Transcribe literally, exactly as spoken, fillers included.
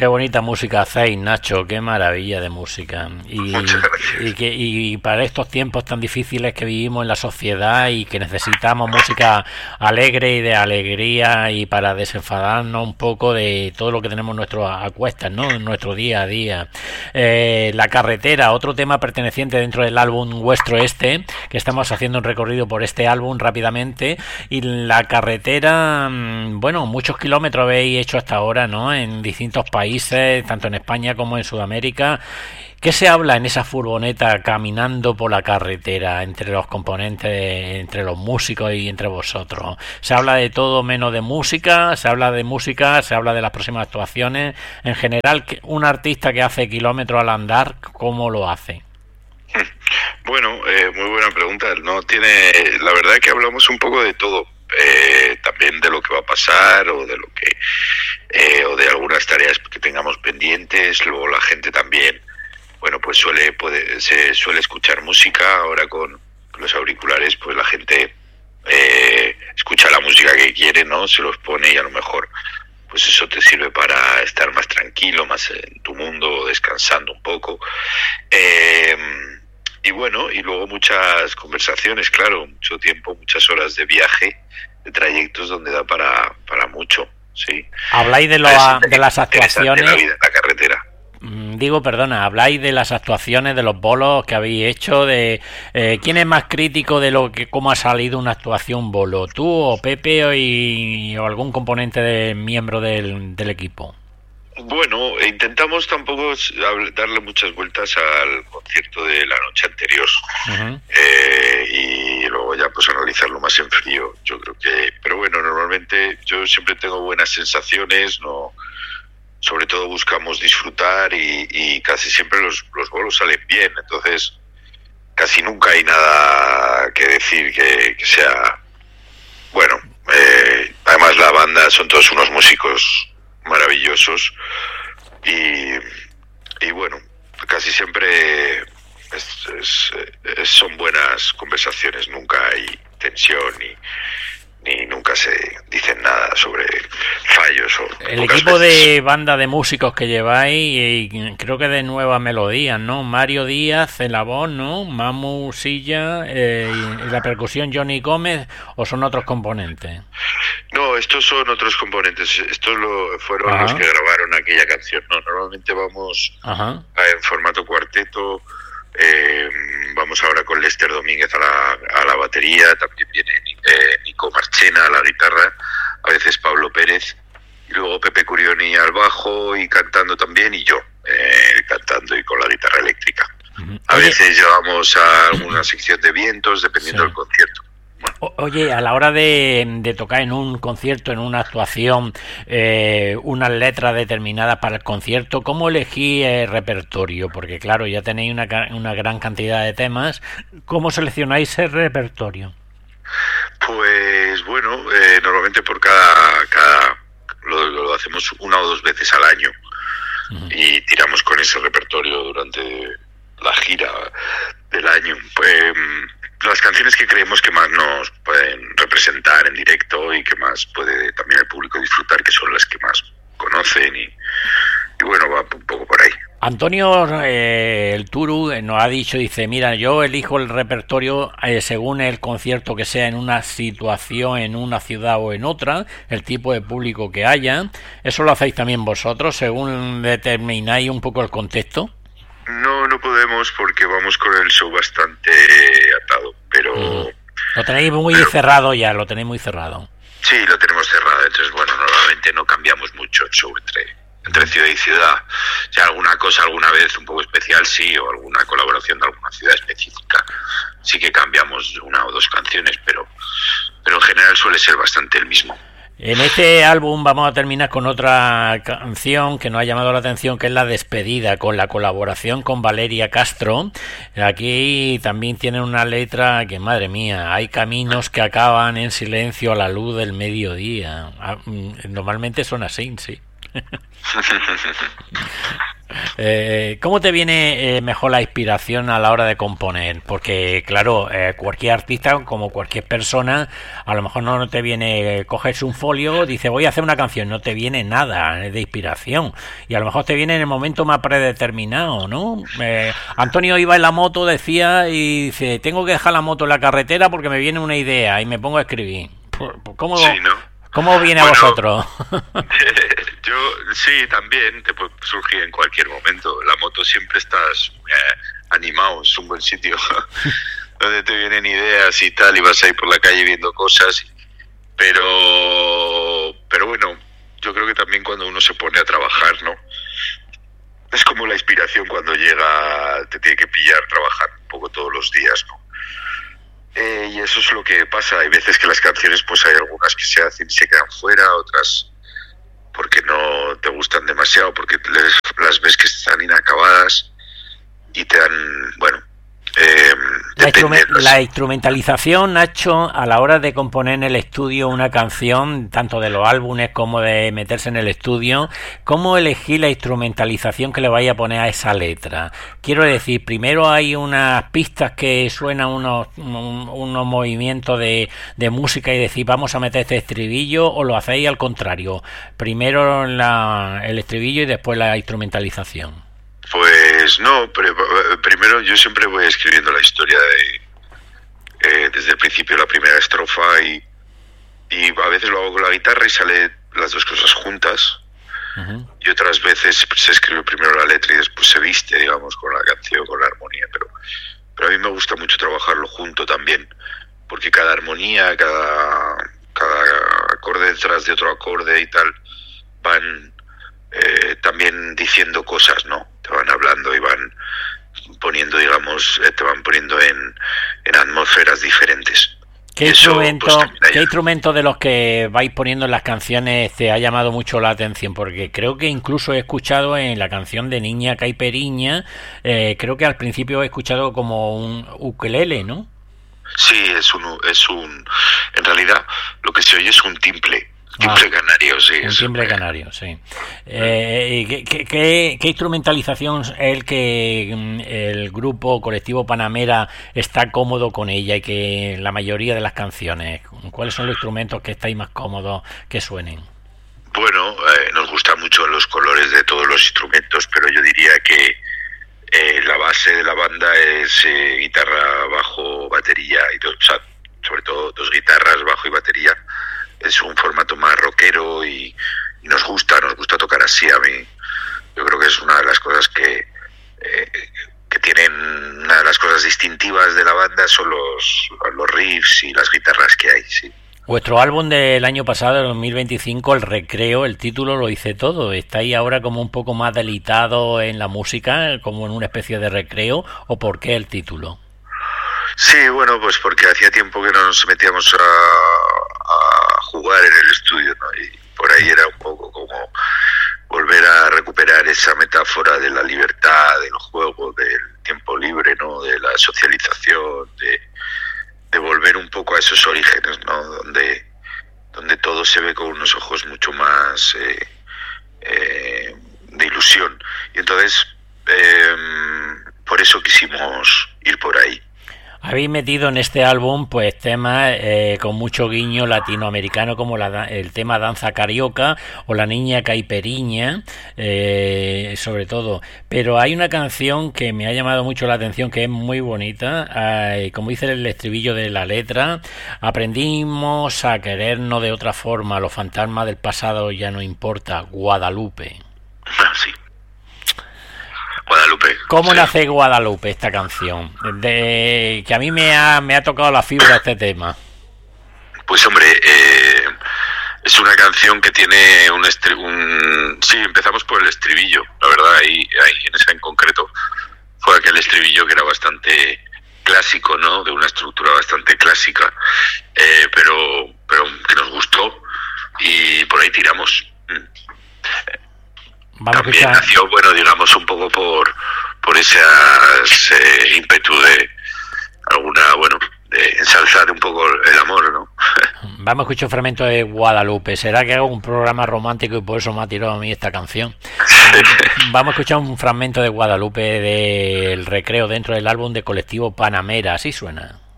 Qué bonita música hacéis, Nacho, qué maravilla de música. Y, y, que, y para estos tiempos tan difíciles que vivimos en la sociedad y que necesitamos música alegre y de alegría y para desenfadarnos un poco de todo lo que tenemos nuestro a cuestas, ¿no? En nuestro día a día. Eh, la carretera, otro tema perteneciente dentro del álbum vuestro este, que estamos haciendo un recorrido por este álbum rápidamente. Y la carretera, bueno, muchos kilómetros habéis hecho hasta ahora, ¿no? En distintos países, tanto en España como en Sudamérica. ¿Qué se habla en esa furgoneta caminando por la carretera entre los componentes, entre los músicos y entre vosotros? ¿Se habla de todo menos de música? ¿Se habla de música? ¿Se habla de las próximas actuaciones? En general, un artista que hace kilómetros al andar, ¿cómo lo hace? Bueno, eh, muy buena pregunta. No tiene, la verdad es que hablamos un poco de todo. Eh, también de lo que va a pasar o de lo que eh, o de algunas tareas que tengamos pendientes. Luego la gente también, bueno, pues suele puede, se suele escuchar música ahora con los auriculares, pues la gente eh, escucha la música que quiere, ¿no? Se los pone y a lo mejor pues eso te sirve para estar más tranquilo, más en tu mundo, descansando un poco. Eh, y bueno, y luego muchas conversaciones, claro, mucho tiempo, muchas horas de viaje, de trayectos donde da para, para mucho, sí. Habláis de, lo, de las actuaciones. La vida en la carretera. Digo, perdona, habláis de las actuaciones, de los bolos que habéis hecho, de eh, ¿quién es más crítico de lo que cómo ha salido una actuación bolo? ¿Tú o Pepe o, y, o algún componente de miembro del, del equipo? Bueno, intentamos tampoco darle muchas vueltas al concierto de la noche anterior. Uh-huh. eh, y luego ya pues analizarlo más en frío. Yo creo que, pero bueno, normalmente yo siempre tengo buenas sensaciones, no, sobre todo buscamos disfrutar y, y casi siempre los, los bolos salen bien, entonces casi nunca hay nada que decir que, que sea bueno. Eh, además la banda son todos unos músicos maravillosos y, y bueno, casi siempre es, es, es, son buenas conversaciones, nunca hay tensión ni, ni nunca se dicen nada sobre fallos. O el equipo veces. De banda de músicos que lleváis, y creo que de nuevas melodías, ¿no? Mario Díaz en la voz, ¿no? Mamu Silla, eh, y la percusión Johnny Gómez, ¿o son otros componentes? No, estos son otros componentes. Estos lo, fueron Ajá. los que grabaron aquella canción. No, normalmente vamos Ajá. a, en formato cuarteto. Eh, vamos ahora con Lester Domínguez a la, a la batería. También viene eh, Nico Marchena a la guitarra. A veces Pablo Pérez. Y luego Pepe Curioni al bajo y cantando también. Y yo eh, cantando y con la guitarra eléctrica. Uh-huh. A Oye. veces llevamos a alguna sección de vientos dependiendo sí. del concierto. Oye, a la hora de, de tocar en un concierto, en una actuación, eh, unas letras determinadas para el concierto, ¿cómo elegí el repertorio? Porque claro, ya tenéis una, una gran cantidad de temas. ¿Cómo seleccionáis el repertorio? Pues bueno, eh, normalmente por cada... cada lo, lo hacemos una o dos veces al año. Uh-huh. Y tiramos con ese repertorio durante la gira del año. Pues... las canciones que creemos que más nos pueden representar en directo y que más puede también el público disfrutar, que son las que más conocen y, y bueno, va un poco por ahí. Antonio, eh, el Turu, nos ha dicho, dice, mira, yo elijo el repertorio eh, según el concierto que sea en una situación, en una ciudad o en otra, el tipo de público que haya. ¿Eso lo hacéis también vosotros, según determináis un poco el contexto? No, no podemos porque vamos con el show bastante atado, pero... Uh-huh. Lo tenéis muy pero, cerrado ya, lo tenéis muy cerrado. Sí, lo tenemos cerrado, entonces bueno, normalmente no cambiamos mucho el show entre, entre ciudad y ciudad. Si hay alguna cosa alguna vez un poco especial, sí, o alguna colaboración de alguna ciudad específica, sí que cambiamos una o dos canciones, pero, pero en general suele ser bastante el mismo. En este álbum vamos a terminar con otra canción que nos ha llamado la atención, que es La Despedida, con la colaboración con Valeria Castro. Aquí también tienen una letra que, madre mía, hay caminos que acaban en silencio a la luz del mediodía. Normalmente son así, sí. Eh, ¿Cómo te viene eh, mejor la inspiración a la hora de componer? Porque, claro, eh, cualquier artista, como cualquier persona, a lo mejor no te viene, eh, coges un folio, dice voy a hacer una canción, no te viene nada de inspiración. Y a lo mejor te viene en el momento más predeterminado, ¿no? Eh, Antonio iba en la moto, decía, y dice, tengo que dejar la moto en la carretera porque me viene una idea y me pongo a escribir. ¿Cómo, sí, ¿no? ¿Cómo viene bueno, a vosotros? Yo sí, también te puede surgir en cualquier momento. La moto siempre estás eh, animado, es un buen sitio donde te vienen ideas y tal, y vas a ir por la calle viendo cosas. Pero, pero bueno, yo creo que también cuando uno se pone a trabajar, ¿no? Es como la inspiración cuando llega, te tiene que pillar trabajar un poco todos los días, ¿no? Eh, y eso es lo que pasa. Hay veces que las canciones, pues hay algunas que se hacen y se quedan fuera, otras porque no te gustan demasiado, porque les, las ves que están inacabadas y te dan, bueno... Eh, la, instrument la instrumentalización, Nacho, a la hora de componer en el estudio una canción, tanto de los álbumes como de meterse en el estudio, ¿cómo elegir la instrumentalización que le vaya a poner a esa letra? Quiero decir, primero hay unas pistas que suenan unos, un, unos movimientos de, de música y decir vamos a meter este estribillo, o lo hacéis al contrario, primero la, el estribillo y después la instrumentalización. Pues no, pero primero yo siempre voy escribiendo la historia de, eh, desde el principio, la primera estrofa, y, y a veces lo hago con la guitarra y sale las dos cosas juntas. Uh-huh. Y otras veces se escribe primero la letra y después se viste, digamos, con la canción, con la armonía. Pero, pero a mí me gusta mucho trabajarlo junto también, porque cada armonía, cada, cada acorde detrás de otro acorde y tal, van eh, también diciendo cosas, ¿no? Te van hablando y van poniendo, digamos, eh, te van poniendo en, en atmósferas diferentes. ¿Qué instrumento, pues, ¿Qué instrumento de los que vais poniendo en las canciones te ha llamado mucho la atención? Porque creo que incluso he escuchado en la canción de Niña Caiperiña, eh, creo que al principio he escuchado como un ukelele, ¿no? Sí, es un, es un, en realidad lo que se oye es un timple. Timbre ah, canario, sí. Un timbre canario, sí. Eh, ¿qué, qué, ¿Qué instrumentalización es el que el grupo colectivo Panamera está cómodo con ella y que la mayoría de las canciones? ¿Cuáles son los instrumentos que estáis más cómodos que suenen? Bueno, eh, nos gustan mucho los colores de todos los instrumentos, pero yo diría que eh, la base de la banda es eh, guitarra, bajo, batería, y dos, o sea, sobre todo dos guitarras, bajo y batería. Es un formato más rockero y, y nos gusta, nos gusta tocar así. A mí yo creo que es una de las cosas que, eh, que tienen, una de las cosas distintivas de la banda son los, los riffs y las guitarras que hay, sí. Vuestro álbum del año pasado, el dos mil veinticinco, El Recreo, el título lo dice todo. ¿Está ahí ahora como un poco más delitado en la música, como en una especie de recreo, o por qué el título? Sí, bueno, pues porque hacía tiempo que no nos metíamos a, a jugar en el estudio, ¿no? Y por ahí era un poco como volver a recuperar esa metáfora de la libertad, del juego, del tiempo libre, ¿no? De la socialización, de, de volver un poco a esos orígenes, ¿no? Donde, donde todo se ve con unos ojos mucho más eh, eh, de ilusión. Y entonces, eh, por eso quisimos ir por ahí. Habéis metido en este álbum pues temas eh, con mucho guiño latinoamericano, como la, el tema Danza Carioca o La Niña Caiperiña, eh, sobre todo. Pero hay una canción que me ha llamado mucho la atención, que es muy bonita, eh, como dice el estribillo de la letra: aprendimos a querernos de otra forma, los fantasmas del pasado ya no importa, Guadalupe. Ah, sí. Guadalupe. ¿Cómo sí. nace Guadalupe, esta canción? De, que a mí me ha, me ha tocado la fibra este tema. Pues hombre, eh, es una canción que tiene un, estri un... Sí, empezamos por el estribillo, la verdad, ahí, ahí en esa en concreto. Fue aquel estribillo que era bastante clásico, ¿no? De una estructura bastante clásica, eh, pero, pero que nos gustó y por ahí tiramos. Vamos También a nació, bueno, digamos, un poco por por esas eh, ímpetu de alguna, bueno, de ensalzar un poco el amor, ¿no? Vamos a escuchar un fragmento de Guadalupe. ¿Será que hago un programa romántico y por eso me ha tirado a mí esta canción? Vamos a escuchar un fragmento de Guadalupe del Recreo dentro del álbum de Colectivo Panamera. Así suena.